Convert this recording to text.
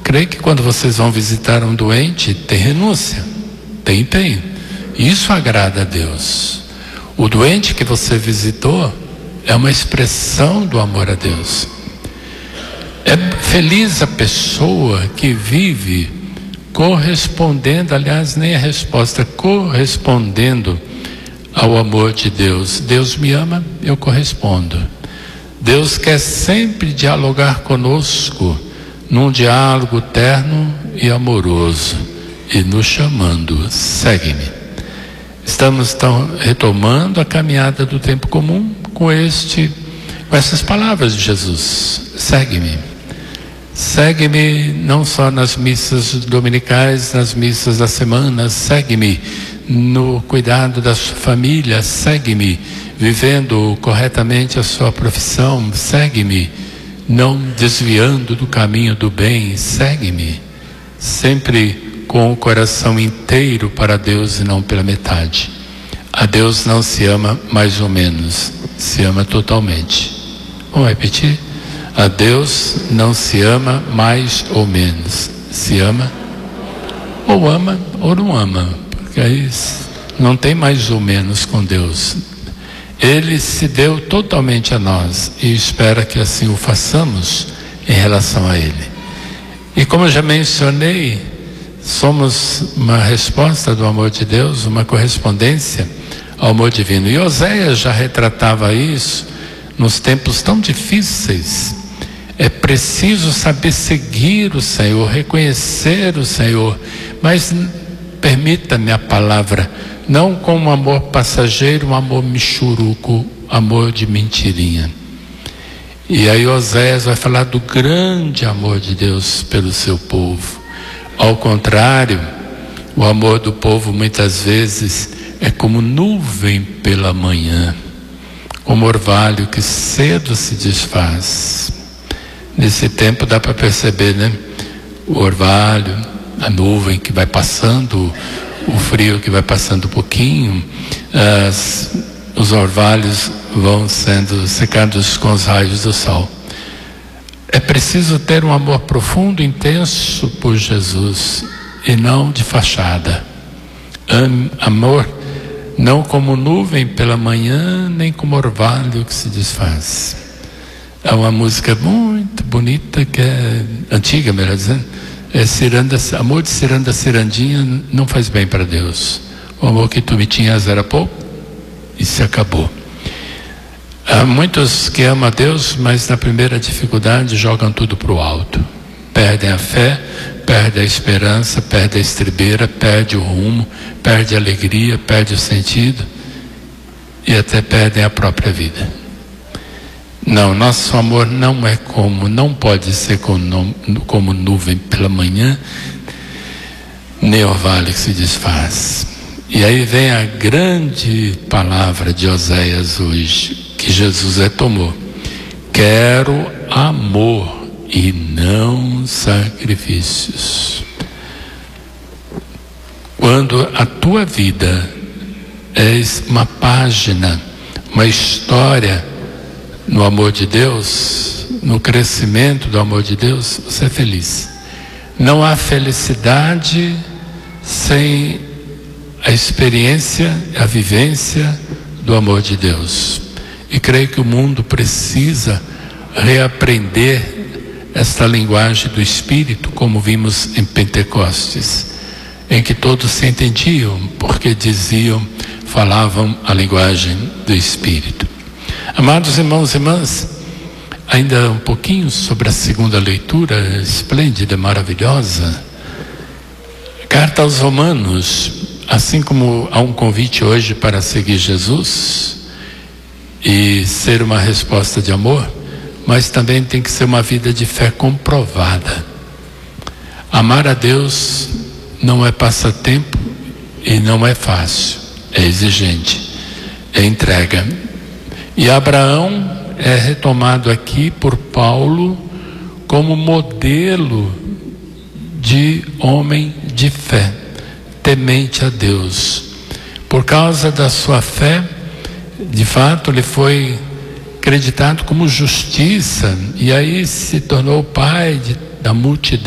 creio que quando vocês vão visitar um doente, tem renúncia, tem empenho. Isso agrada a Deus. O doente que você visitou é uma expressão do amor a Deus. É feliz a pessoa que vive correspondendo, aliás, nem a resposta, correspondendo ao amor de Deus. Deus me ama, eu correspondo. Deus quer sempre dialogar conosco, num diálogo terno e amoroso, e nos chamando: segue-me. Estamos então retomando a caminhada do tempo comum com essas palavras de Jesus: segue-me. Segue-me não só nas missas dominicais, nas missas da semana, segue-me no cuidado da sua família, segue-me vivendo corretamente a sua profissão, segue-me não desviando do caminho do bem, segue-me sempre com o coração inteiro para Deus e não pela metade. A Deus não se ama mais ou menos, se ama totalmente. Vamos repetir? A Deus não se ama mais ou menos, se ama ou não ama, porque aí não tem mais ou menos com Deus. Ele se deu totalmente a nós e espera que assim o façamos em relação a Ele. E como eu já mencionei, somos uma resposta do amor de Deus, uma correspondência ao amor divino. E Oséias já retratava isso nos tempos tão difíceis. É preciso saber seguir o Senhor, reconhecer o Senhor, mas permita-me a palavra, não com um amor passageiro, um amor michuruco, amor de mentirinha. E aí Oséias vai falar do grande amor de Deus pelo seu povo. Ao contrário, o amor do povo muitas vezes é como nuvem pela manhã, como orvalho que cedo se desfaz. Nesse tempo dá para perceber, né? O orvalho, a nuvem que vai passando, o frio que vai passando um pouquinho, os orvalhos vão sendo secados com os raios do sol. É preciso ter um amor profundo, intenso por Jesus, e não de fachada. Amor não como nuvem pela manhã, nem como orvalho que se desfaz. É uma música muito bonita, que é antiga, melhor dizendo. Amor de ciranda, cirandinha não faz bem para Deus. O amor que tu me tinhas era pouco e se acabou. Há muitos que amam a Deus, mas na primeira dificuldade jogam tudo para o alto. Perdem a fé, perdem a esperança, perdem a estribeira, perdem o rumo, perdem a alegria, perdem o sentido e até perdem a própria vida. Não, nosso amor não pode ser como nuvem pela manhã, nem orvalho que se desfaz. E aí vem a grande palavra de Oséias hoje, que Jesus retomou: quero amor e não sacrifícios. Quando a tua vida é uma página, uma história no amor de Deus, no crescimento do amor de Deus, você é feliz. Não há felicidade sem a experiência, a vivência do amor de Deus. E creio que o mundo precisa reaprender esta linguagem do Espírito, como vimos em Pentecostes, em que todos se entendiam, porque falavam a linguagem do Espírito. Amados irmãos e irmãs, ainda um pouquinho sobre a segunda leitura esplêndida, maravilhosa. Carta aos Romanos. Assim como há um convite hoje para seguir Jesus e ser uma resposta de amor, mas também tem que ser uma vida de fé comprovada. Amar a Deus não é passatempo e não é fácil, é exigente, é entrega. E Abraão é retomado aqui por Paulo como modelo de homem de fé, temente a Deus. Por causa da sua fé, de fato, ele foi acreditado como justiça, e aí se tornou pai da multidão.